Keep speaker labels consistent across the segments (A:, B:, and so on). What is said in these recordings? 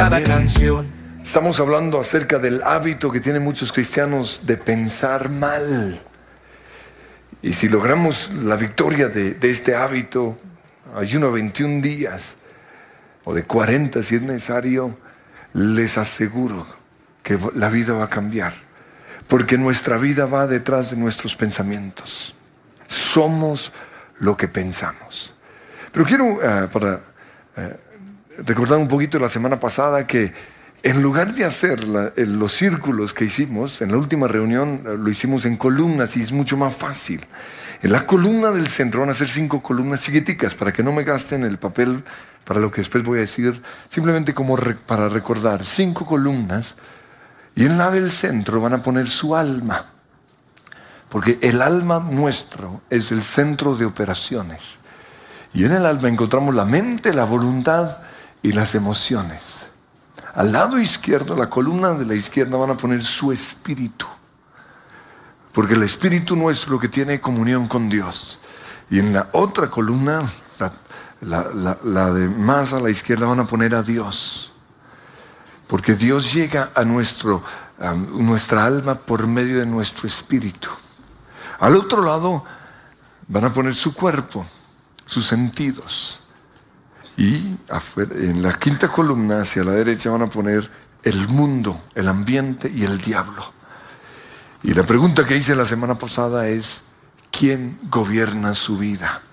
A: cada canción.
B: Estamos hablando acerca del hábito que tienen muchos cristianos de pensar mal. Y si logramos la victoria de este hábito, ayuno 21 días o de 40 si es necesario, les aseguro que la vida va a cambiar. Porque nuestra vida va detrás de nuestros pensamientos. Somos lo que pensamos. Pero quiero, recordar un poquito la semana pasada que en lugar de hacer los círculos que hicimos, en la última reunión lo hicimos en columnas y es mucho más fácil. En la columna del centro van a ser 5 columnas chiquiticas para que no me gasten el papel para lo que después voy a decir, simplemente como para recordar, 5 columnas, y en la del centro van a poner su alma, porque el alma nuestro es el centro de operaciones, y en el alma encontramos la mente, la voluntad y las emociones. Al lado izquierdo, la columna de la izquierda, van a poner su espíritu, porque el espíritu nuestro que tiene comunión con Dios. Y en la otra columna, la de más a la izquierda, van a poner a Dios, porque Dios llega a nuestra alma por medio de nuestro espíritu. Al otro lado van a poner su cuerpo, sus sentidos. Y afuera, en la quinta columna hacia la derecha van a poner el mundo, el ambiente y el diablo. Y la pregunta que hice la semana pasada es: ¿quién gobierna su vida?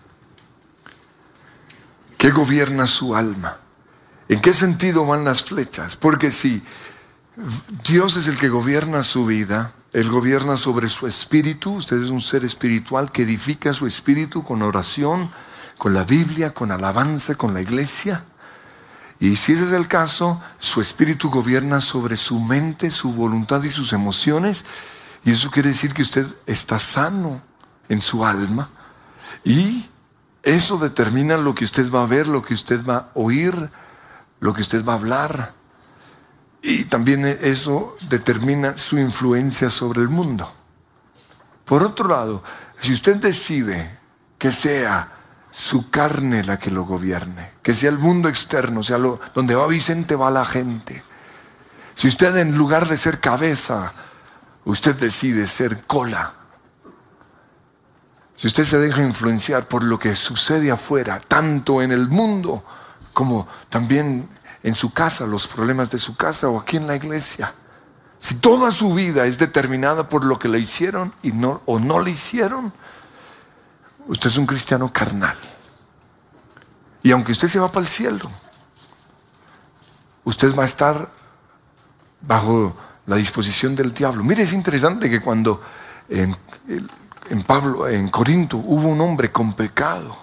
B: ¿Qué gobierna su alma? ¿En qué sentido van las flechas? Porque si Dios es el que gobierna su vida, Él gobierna sobre su espíritu. Usted es un ser espiritual que edifica su espíritu con oración, con la Biblia, con alabanza, con la iglesia. Y si ese es el caso, su espíritu gobierna sobre su mente, su voluntad y sus emociones. Y eso quiere decir que usted está sano en su alma. Y eso determina lo que usted va a ver, lo que usted va a oír, lo que usted va a hablar. Y también eso determina su influencia sobre el mundo. Por otro lado, si usted decide que sea su carne la que lo gobierne, que sea el mundo externo, sea donde va Vicente va la gente. Si usted en lugar de ser cabeza, usted decide ser cola. Si usted se deja influenciar por lo que sucede afuera, tanto en el mundo como también en su casa, los problemas de su casa o aquí en la iglesia. Si toda su vida es determinada por lo que le hicieron o no le hicieron, usted es un cristiano carnal. Y aunque usted se va para el cielo, usted va a estar bajo la disposición del diablo. Mire, es interesante que cuando en Corinto hubo un hombre con pecado,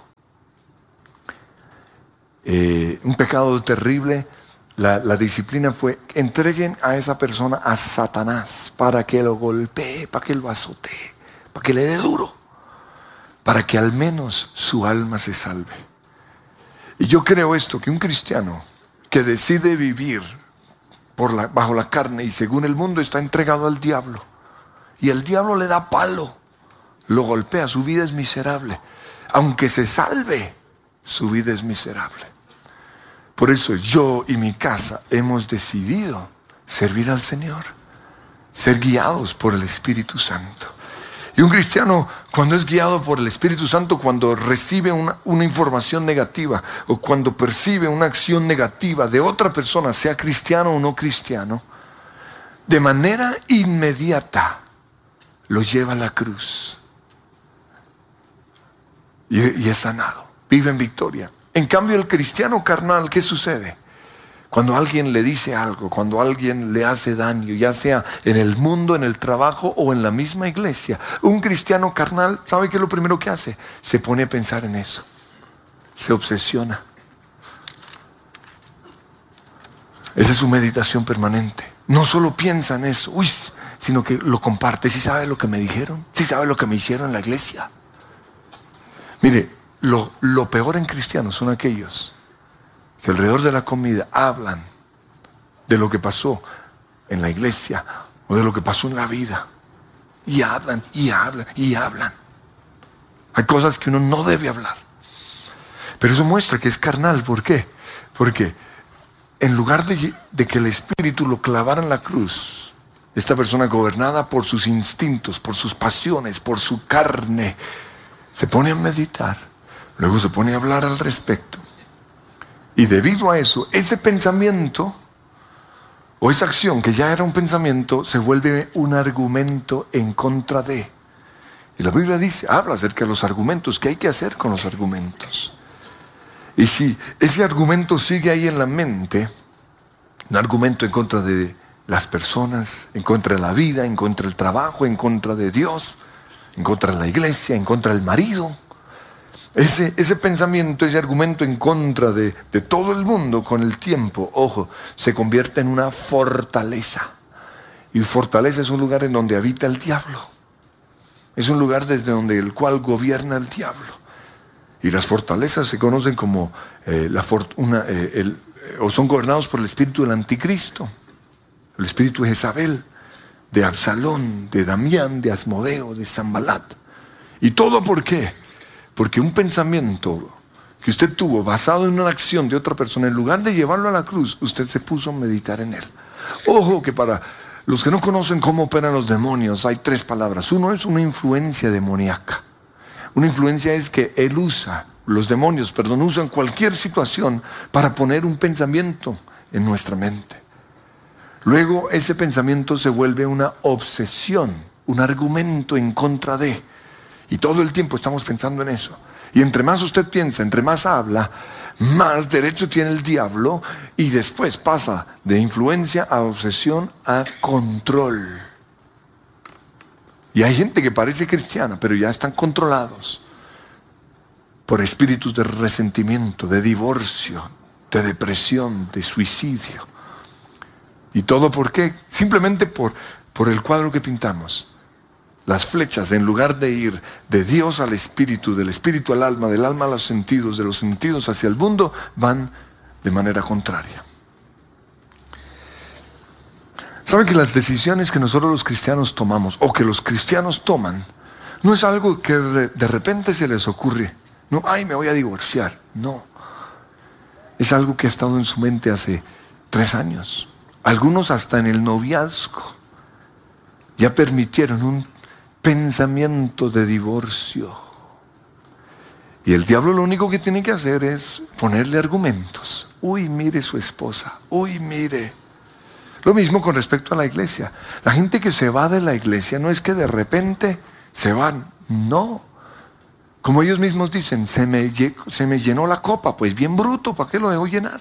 B: un pecado terrible, la disciplina fue: entreguen a esa persona a Satanás para que lo golpee, para que lo azotee, para que le dé duro, para que al menos su alma se salve. Y yo creo esto, que un cristiano que decide vivir bajo la carne y según el mundo está entregado al diablo, y el diablo le da palo, lo golpea, su vida es miserable. Aunque se salve, su vida es miserable. Por eso yo y mi casa hemos decidido servir al Señor, ser guiados por el Espíritu Santo. Y un cristiano, cuando es guiado por el Espíritu Santo, cuando recibe una información negativa o cuando percibe una acción negativa de otra persona, sea cristiano o no cristiano, de manera inmediata lo lleva a la cruz y es sanado, vive en victoria. En cambio, el cristiano carnal, ¿qué sucede? Cuando alguien le dice algo, cuando alguien le hace daño, ya sea en el mundo, en el trabajo o en la misma iglesia, un cristiano carnal, ¿sabe qué es lo primero que hace? Se pone a pensar en eso, se obsesiona. Esa es su meditación permanente. No solo piensa en eso, sino que lo comparte. ¿Sí sabe lo que me dijeron? ¿Sí sabe lo que me hicieron en la iglesia? Mire, lo peor en cristianos son aquellos que alrededor de la comida hablan de lo que pasó en la iglesia o de lo que pasó en la vida. Y hablan, y hablan, y hablan. Hay cosas que uno no debe hablar. Pero eso muestra que es carnal. ¿Por qué? Porque en lugar de que el Espíritu lo clavara en la cruz, esta persona gobernada por sus instintos, por sus pasiones, por su carne, se pone a meditar, luego se pone a hablar al respecto. Y debido a eso, ese pensamiento o esa acción que ya era un pensamiento se vuelve un argumento en contra de. Y la Biblia habla acerca de los argumentos, qué hay que hacer con los argumentos. Y si ese argumento sigue ahí en la mente, un argumento en contra de las personas, en contra de la vida, en contra del trabajo, en contra de Dios, en contra de la iglesia, en contra del marido, ese pensamiento, ese argumento en contra de todo el mundo con el tiempo, ojo, se convierte en una fortaleza. Y fortaleza es un lugar en donde habita el diablo. Es un lugar desde donde el cual gobierna el diablo. Y las fortalezas se conocen como o son gobernados por el espíritu del anticristo, el espíritu de Jezabel, de Absalón, de Damián, de Asmodeo, de Zambalat. ¿Y todo por qué? Porque un pensamiento que usted tuvo basado en una acción de otra persona, en lugar de llevarlo a la cruz, usted se puso a meditar en él. Ojo que para los que no conocen cómo operan los demonios, hay 3 palabras. Uno es una influencia demoníaca. Una influencia es que los demonios usan cualquier situación para poner un pensamiento en nuestra mente. Luego ese pensamiento se vuelve una obsesión, un argumento en contra de. Y todo el tiempo estamos pensando en eso. Y entre más usted piensa, entre más habla, más derecho tiene el diablo y después pasa de influencia a obsesión a control. Y hay gente que parece cristiana, pero ya están controlados por espíritus de resentimiento, de divorcio, de depresión, de suicidio. ¿Y todo por qué? Simplemente por el cuadro que pintamos. Las flechas, en lugar de ir de Dios al espíritu, del espíritu al alma, del alma a los sentidos, de los sentidos hacia el mundo, van de manera contraria. ¿Saben que las decisiones que nosotros los cristianos tomamos, o que los cristianos toman, no es algo que de repente se les ocurre? No, me voy a divorciar. No. Es algo que ha estado en su mente hace 3 años. Algunos hasta en el noviazgo ya permitieron un pensamiento de divorcio. Y el diablo lo único que tiene que hacer es ponerle argumentos. Uy, mire su esposa. Uy, mire. Lo mismo con respecto a la iglesia. La gente que se va de la iglesia no es que de repente se van. No. Como ellos mismos dicen, se me llenó la copa. Pues bien bruto, ¿para qué lo debo llenar?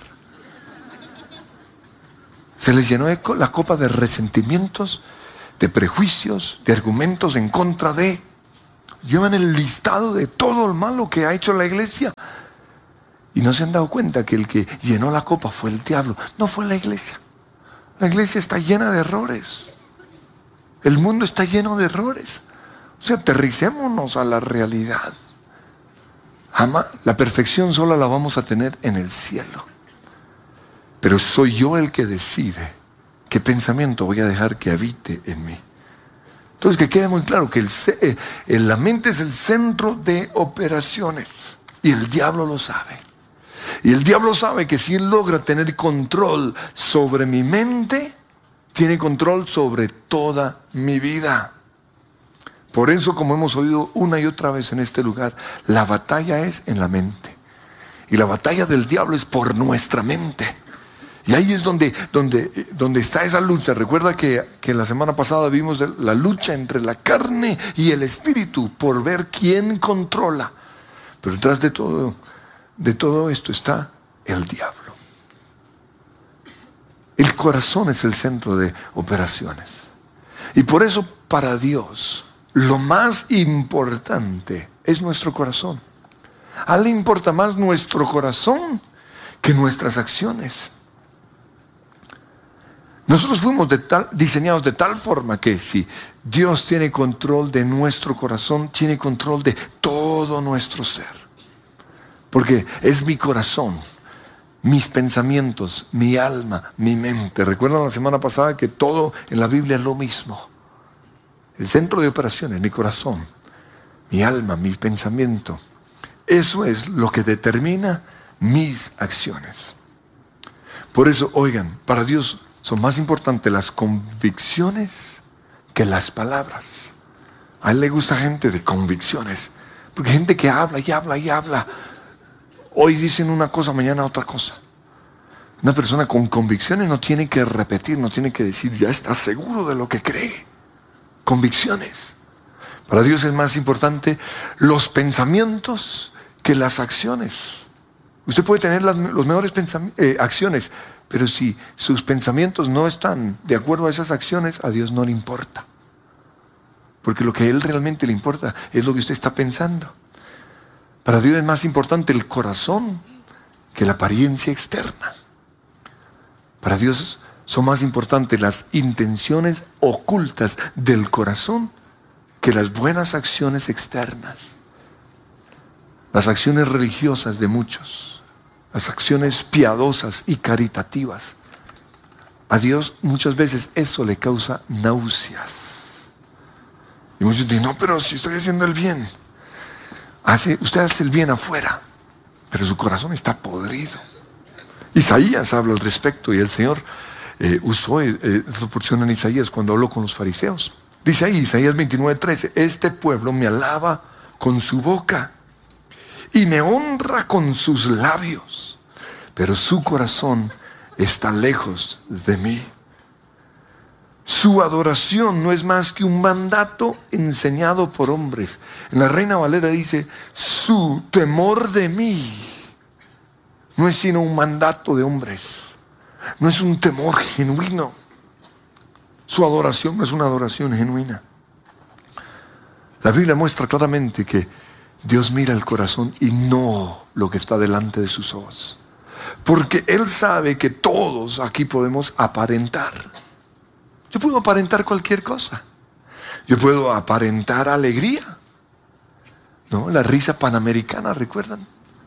B: Se les llenó la copa de resentimientos, de prejuicios, de argumentos en contra de. Llevan el listado de todo el malo que ha hecho la iglesia. Y no se han dado cuenta que el que llenó la copa fue el diablo, no fue la iglesia. La iglesia está llena de errores. El mundo está lleno de errores. O sea, aterricémonos a la realidad. Jamás, la perfección solo la vamos a tener en el cielo. Pero soy yo el que decide qué pensamiento voy a dejar que habite en mí. Entonces, que quede muy claro que la mente es el centro de operaciones. Y el diablo lo sabe. Y el diablo sabe que si él logra tener control sobre mi mente, tiene control sobre toda mi vida. Por eso, como hemos oído una y otra vez en este lugar, la batalla es en la mente. Y la batalla del diablo es por nuestra mente. Y ahí es donde está esa lucha. Recuerda que la semana pasada vimos la lucha entre la carne y el espíritu por ver quién controla. Pero detrás de todo esto está el diablo. El corazón es el centro de operaciones. Y por eso para Dios lo más importante es nuestro corazón. A él le importa más nuestro corazón que nuestras acciones. Nosotros fuimos diseñados de tal forma que si Dios tiene control de nuestro corazón, tiene control de todo nuestro ser. Porque es mi corazón, mis pensamientos, mi alma, mi mente. ¿Recuerdan la semana pasada que todo en la Biblia es lo mismo? El centro de operaciones, mi corazón, mi alma, mi pensamiento. Eso es lo que determina mis acciones. Por eso, oigan, para Dios son más importantes las convicciones que las palabras. A Él le gusta gente de convicciones, porque gente que habla y habla y habla. Hoy dicen una cosa, mañana otra cosa. Una persona con convicciones no tiene que repetir, no tiene que decir, ya está seguro de lo que cree. Convicciones. Para Dios es más importante los pensamientos que las acciones. Usted puede tener los mejores acciones, pero si sus pensamientos no están de acuerdo a esas acciones, a Dios no le importa. Porque lo que a Él realmente le importa es lo que usted está pensando. Para Dios es más importante el corazón que la apariencia externa. Para Dios son más importantes las intenciones ocultas del corazón que las buenas acciones externas. Las acciones religiosas de muchos, las acciones piadosas y caritativas. A Dios muchas veces eso le causa náuseas. Y muchos dicen, no, pero si estoy haciendo el bien. Usted hace el bien afuera, pero su corazón está podrido. Isaías habla al respecto y el Señor usó esa porción en Isaías cuando habló con los fariseos. Dice ahí, Isaías 29:13, este pueblo me alaba con su boca y me honra con sus labios, pero su corazón está lejos de mí. Su adoración no es más que un mandato enseñado por hombres. En la Reina Valera dice, su temor de mí no es sino un mandato de hombres. No es un temor genuino. Su adoración no es una adoración genuina. La Biblia muestra claramente que Dios mira el corazón y no lo que está delante de sus ojos. Porque Él sabe que todos aquí podemos aparentar. Yo puedo aparentar cualquier cosa. Yo puedo aparentar alegría. ¿No? La risa panamericana, ¿recuerdan?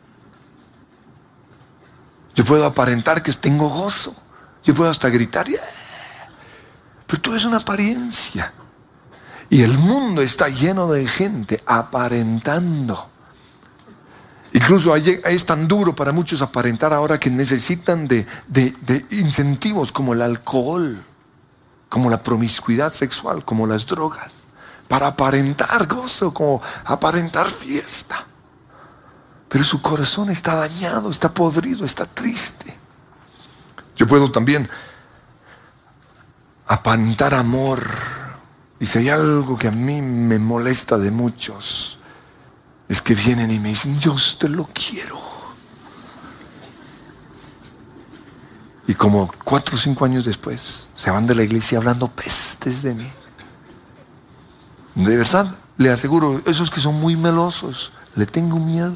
B: Yo puedo aparentar que tengo gozo. Yo puedo hasta gritar. ¡Yeah! Pero todo es una apariencia. Y el mundo está lleno de gente aparentando. Incluso es tan duro para muchos aparentar ahora que necesitan de incentivos como el alcohol, como la promiscuidad sexual, como las drogas, para aparentar gozo, como aparentar fiesta. Pero su corazón está dañado, está podrido, está triste. Yo puedo también aparentar amor. Y si hay algo que a mí me molesta de muchos, es que vienen y me dicen, yo a usted lo quiero. Y como 4 o 5 años después, se van de la iglesia hablando pestes de mí. De verdad, le aseguro, esos que son muy melosos, le tengo miedo.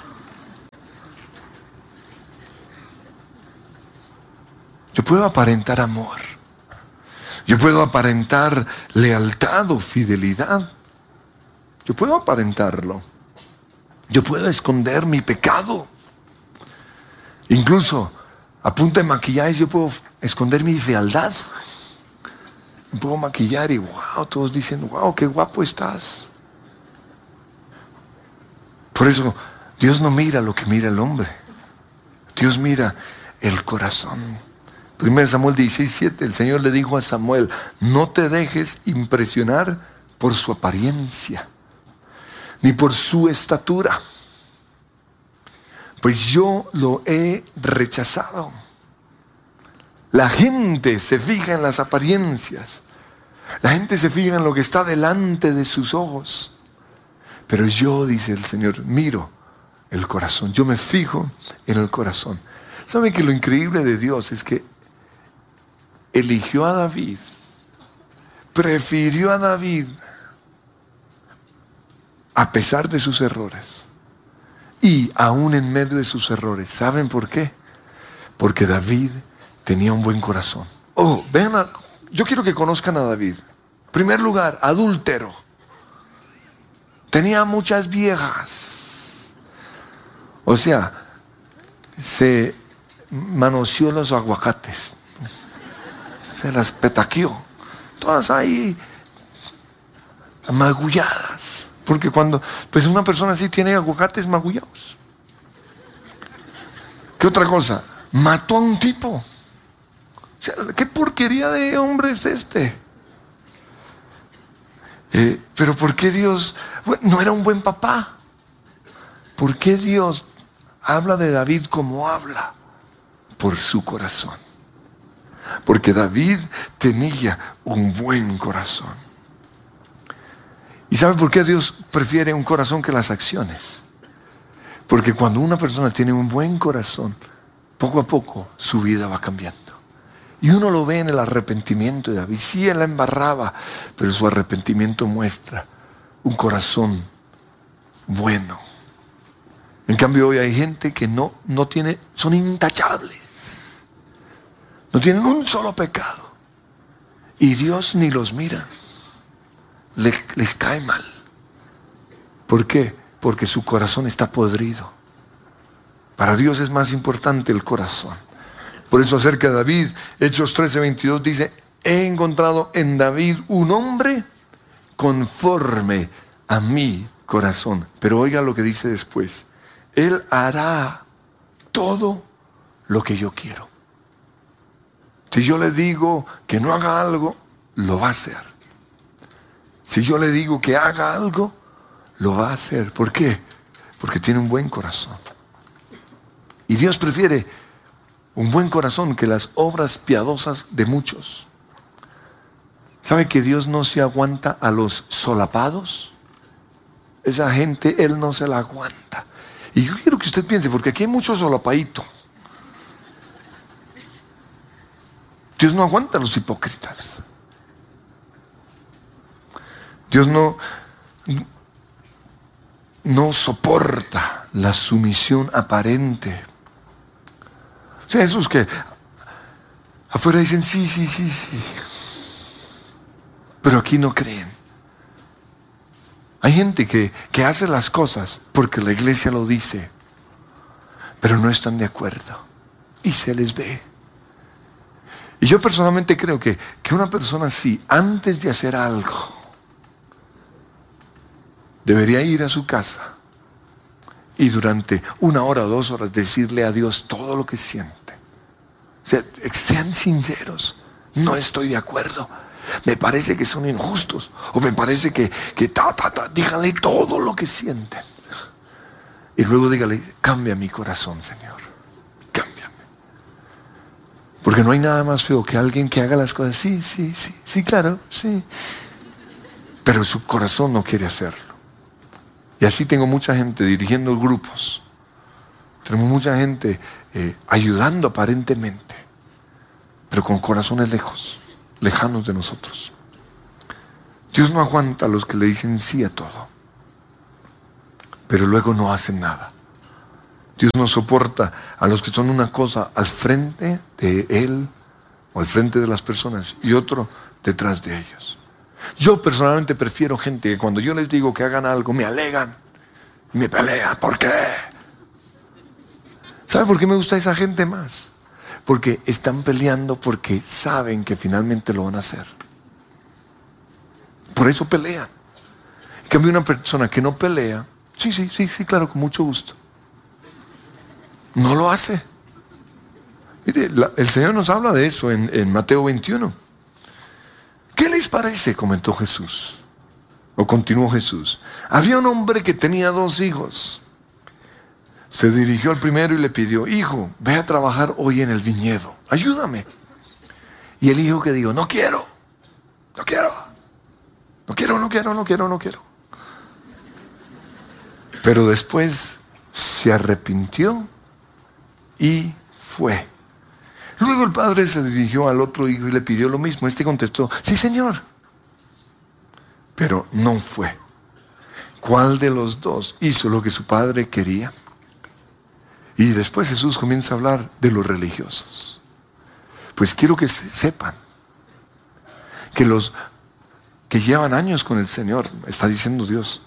B: Yo puedo aparentar amor. Yo puedo aparentar lealtad o fidelidad. Yo puedo aparentarlo. Yo puedo esconder mi pecado. Incluso a punta de maquillaje yo puedo esconder mi fealdad. Me puedo maquillar y wow, todos dicen, wow, qué guapo estás. Por eso Dios no mira lo que mira el hombre. Dios mira el corazón. 1 Samuel 16:7, el Señor le dijo a Samuel, no te dejes impresionar por su apariencia, ni por su estatura, pues yo lo he rechazado. La gente se fija en las apariencias, la gente se fija en lo que está delante de sus ojos, pero yo, dice el Señor, miro el corazón, yo me fijo en el corazón. ¿Saben que lo increíble de Dios es que eligió a David, prefirió a David a pesar de sus errores y aún en medio de sus errores? ¿Saben por qué? Porque David tenía un buen corazón. Vean, yo quiero que conozcan a David. En primer lugar, adúltero. Tenía muchas viejas. O sea, se manoseó los aguacates. Se las petaqueó. Todas ahí magulladas. Porque cuando pues una persona así tiene aguacates magullados. ¿Qué otra cosa? Mató a un tipo. sea, ¿qué porquería de hombre es este? Pero ¿por qué Dios no era un buen papá? ¿Por qué Dios habla de David como habla? Por su corazón. Porque David tenía un buen corazón. ¿Y sabe por qué Dios prefiere un corazón que las acciones? Porque cuando una persona tiene un buen corazón, poco a poco su vida va cambiando. Y uno lo ve en el arrepentimiento de David. Sí, él la embarraba, pero su arrepentimiento muestra un corazón bueno. En cambio, hoy hay gente que no tiene, son intachables. No tienen un solo pecado. Y Dios ni los mira. Les cae mal. ¿Por qué? Porque su corazón está podrido. Para Dios es más importante el corazón. Por eso acerca de David, Hechos 13:22 dice: he encontrado en David un hombre conforme a mi corazón. Pero oiga lo que dice después: él hará todo lo que yo quiero. Si yo le digo que no haga algo, lo va a hacer. Si yo le digo que haga algo, lo va a hacer. ¿Por qué? Porque tiene un buen corazón. Y Dios prefiere un buen corazón que las obras piadosas de muchos. ¿Sabe que Dios no se aguanta a los solapados? Esa gente Él no se la aguanta. Y yo quiero que usted piense, porque aquí hay mucho solapadito. Dios no aguanta a los hipócritas. Dios no soporta la sumisión aparente. O sea, esos que afuera dicen sí, pero aquí no creen. Hay gente que hace las cosas porque la iglesia lo dice, pero no están de acuerdo y se les ve. Y yo personalmente creo que una persona así, antes de hacer algo, debería ir a su casa y durante 1 hora o 2 horas decirle a Dios todo lo que siente. O sea, sean sinceros. No estoy de acuerdo. Me parece que son injustos. O me parece que díganle todo lo que sienten. Y luego dígale: cambia mi corazón, Señor. Cámbiame. Porque no hay nada más feo que alguien que haga las cosas. Sí, claro, sí. Pero su corazón no quiere hacerlo. Y así tengo mucha gente dirigiendo grupos. Tenemos mucha gente ayudando aparentemente, pero con corazones lejanos de nosotros. Dios no aguanta a los que le dicen sí a todo, pero luego no hacen nada. Dios no soporta a los que son una cosa al frente de Él o al frente de las personas y otro detrás de ellos. Yo personalmente prefiero gente que cuando yo les digo que hagan algo me alegan y me pelean. ¿Por qué? ¿Sabe por qué me gusta esa gente más? Porque están peleando porque saben que finalmente lo van a hacer. Por eso pelean. En cambio, una persona que no pelea, sí, claro, con mucho gusto, no lo hace. Mire, el Señor nos habla de eso en Mateo 21. ¿Qué les parece?, comentó Jesús. O continuó Jesús. Había un hombre que tenía 2 hijos. Se dirigió al primero y le pidió: hijo, ve a trabajar hoy en el viñedo, ayúdame. Y el hijo que dijo: no quiero. Pero después se arrepintió y fue. Luego el padre se dirigió al otro hijo y le pidió lo mismo. Este contestó: sí, señor. Pero no fue. ¿Cuál de los 2 hizo lo que su padre quería? Y después Jesús comienza a hablar de los religiosos. Pues quiero que sepan que los que llevan años con el Señor, está diciendo Dios,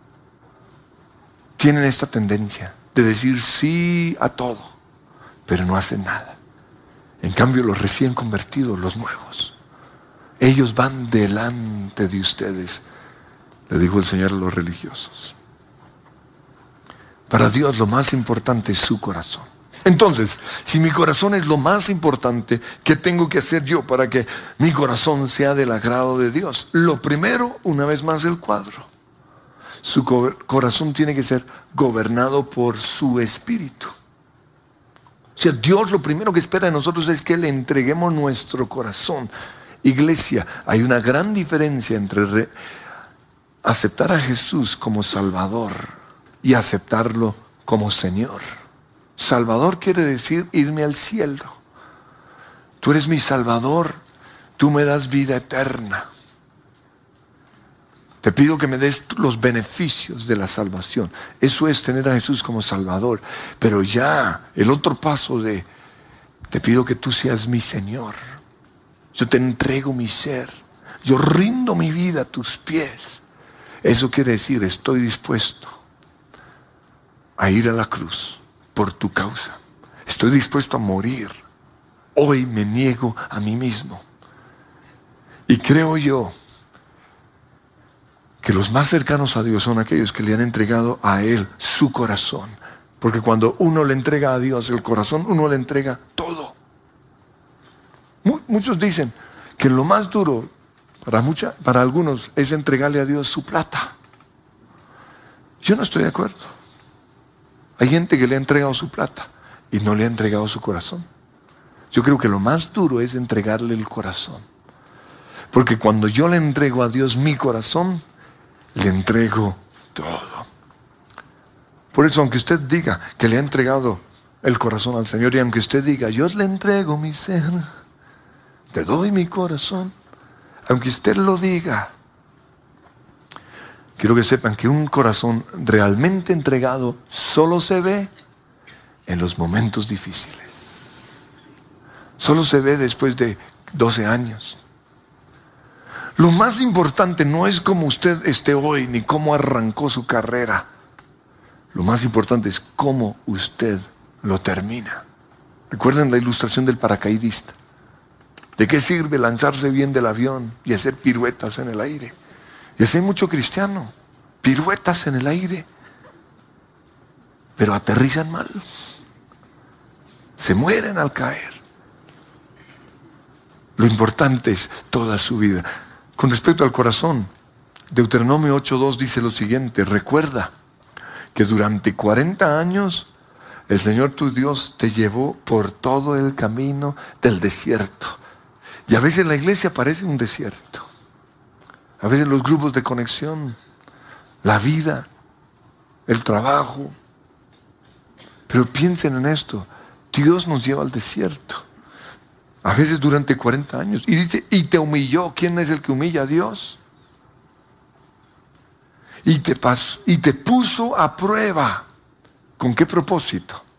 B: tienen esta tendencia de decir sí a todo, pero no hacen nada. En cambio, los recién convertidos, los nuevos, ellos van delante de ustedes, le dijo el Señor a los religiosos. Para Dios lo más importante es su corazón. Entonces, si mi corazón es lo más importante, ¿qué tengo que hacer yo para que mi corazón sea del agrado de Dios? Lo primero, una vez más el cuadro. Su corazón tiene que ser gobernado por su espíritu. O sea, Dios lo primero que espera de nosotros es que le entreguemos nuestro corazón. Iglesia, hay una gran diferencia entre aceptar a Jesús como Salvador y aceptarlo como Señor. Salvador quiere decir irme al cielo. Tú eres mi Salvador, tú me das vida eterna. Te pido que me des los beneficios de la salvación. Eso es tener a Jesús como Salvador. Pero ya, el otro paso te pido que tú seas mi Señor. Yo te entrego mi ser. Yo rindo mi vida a tus pies. Eso quiere decir, estoy dispuesto a ir a la cruz por tu causa. Estoy dispuesto a morir. Hoy me niego a mí mismo. Y creo yo que los más cercanos a Dios son aquellos que le han entregado a Él su corazón. Porque cuando uno le entrega a Dios el corazón, uno le entrega todo. Muchos dicen que lo más duro para algunos es entregarle a Dios su plata. Yo no estoy de acuerdo. Hay gente que le ha entregado su plata y no le ha entregado su corazón. Yo creo que lo más duro es entregarle el corazón. Porque cuando yo le entrego a Dios mi corazón, le entrego todo. Por eso, aunque usted diga que le ha entregado el corazón al Señor, y aunque usted diga, yo le entrego mi ser, te doy mi corazón, aunque usted lo diga, quiero que sepan que un corazón realmente entregado solo se ve en los momentos difíciles. Solo se ve después de 12 años. Lo más importante no es cómo usted esté hoy, ni cómo arrancó su carrera. Lo más importante es cómo usted lo termina. Recuerden la ilustración del paracaidista. ¿De qué sirve lanzarse bien del avión y hacer piruetas en el aire? Y así hay mucho cristiano, piruetas en el aire, pero aterrizan mal. Se mueren al caer. Lo importante es toda su vida. Con respecto al corazón, Deuteronomio 8:2 dice lo siguiente: recuerda que durante 40 años el Señor tu Dios te llevó por todo el camino del desierto. Y a veces la iglesia parece un desierto. A veces los grupos de conexión, la vida, el trabajo. Pero piensen en esto, Dios nos lleva al desierto. A veces durante 40 años. Y dice, y te humilló. ¿Quién es el que humilla a Dios? Y te puso a prueba. ¿Con qué propósito?